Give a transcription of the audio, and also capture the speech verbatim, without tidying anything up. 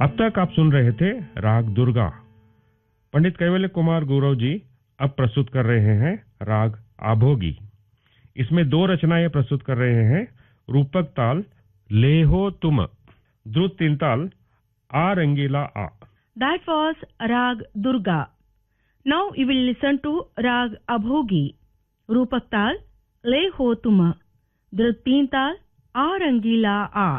अब तक आप सुन रहे थे राग दुर्गा। पंडित कैवल्य कुमार गौरव जी अब प्रस्तुत कर रहे हैं राग आभोगी। इसमें दो रचनाएं प्रस्तुत कर रहे हैं। रूपक ताल ले हो तुम, द्रुत तीन ताल आ रंगीला आ। That was Rag Durga. Now you will listen to Rag Abhogi. Rupak Tal, Le Ho Tuma. Drut Teen Tal, A Rangila A.